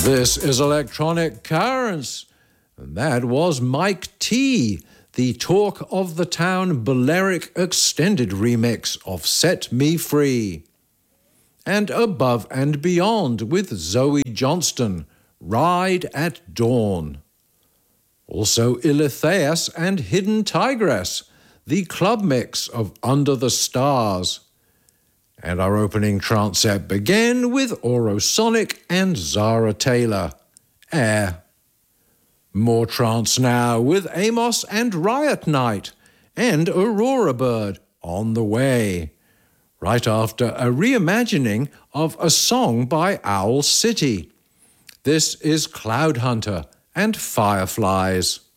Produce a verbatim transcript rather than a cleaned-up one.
This is Electronic Currents, and that was Mike T, the Talk of the Town Balearic extended remix of Set Me Free. And Above and Beyond with Zoe Johnston, Ride at Dawn. Also Ilithaeus and Hidden Tigress, the club mix of Under the Stars. And our opening trance set began with Orosonic and Zara Taylor, Air. More trance now with Amos and Riot Night and Aurora Bird, On the Way, right after a reimagining of a song by Owl City. This is Cloud Hunter and Fireflies.